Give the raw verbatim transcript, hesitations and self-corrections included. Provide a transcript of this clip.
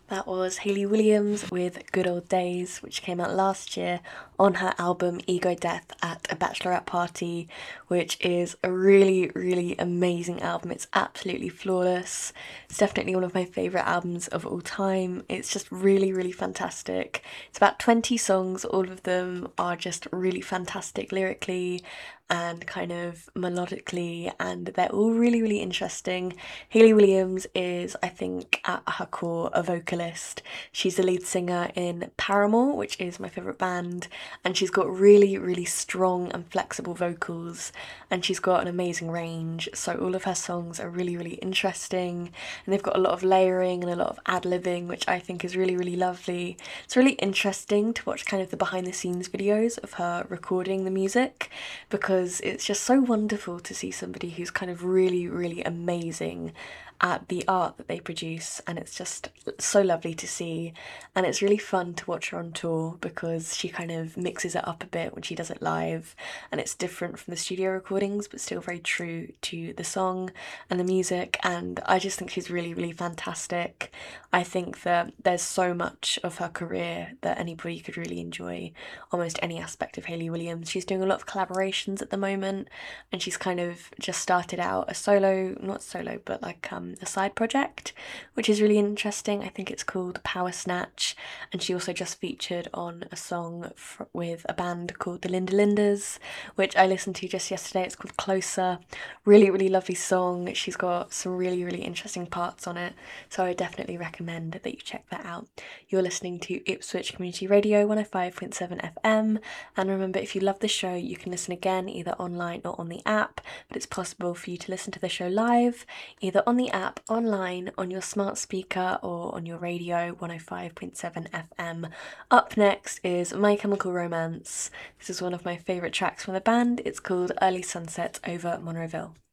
That was Hayley Williams with Good Old Days, which came out last year on her album Ego Death at a Bachelorette Party, which is a really, really amazing album. It's absolutely flawless. It's definitely one of my favourite albums of all time. It's just really, really fantastic. It's about twenty songs, all of them are just really fantastic lyrically and kind of melodically, and they're all really, really interesting. Hayley Williams is, I think, at her core, a vocalist. She's the lead singer in Paramore, which is my favourite band, and she's got really, really strong and flexible vocals, and she's got an amazing range. So all of her songs are really, really interesting, and they've got a lot of layering and a lot of ad-libbing, which I think is really, really lovely. It's really interesting to watch kind of the behind the scenes videos of her recording the music, because it's just so wonderful to see somebody who's kind of really, really amazing at the art that they produce, and it's just so lovely to see. And it's really fun to watch her on tour because she kind of mixes it up a bit when she does it live, and it's different from the studio recordings but still very true to the song and the music. And I just think she's really, really fantastic. I think that there's so much of her career that anybody could really enjoy, almost any aspect of Hayley Williams. She's doing a lot of collaborations at the moment, and she's kind of just started out a solo, not solo, but like um, a side project, which is really interesting. I think it's called Power Snatch, and she also just featured on a song fr- with a band called the Linda Lindas, which I listened to just yesterday. It's called Closer. Really, really lovely song. She's got some really, really interesting parts on it, so I definitely recommend that you check that out. You're listening to Ipswich Community Radio one oh five point seven F M, and remember, if you love the show, you can listen again either online or on the app, but it's possible for you to listen to the show live either on the app, online, on your smart speaker, or on your radio one oh five point seven F M. Up next is My Chemical Romance. This is one of my favourite tracks from the band. It's called Early Sunset over Monroeville.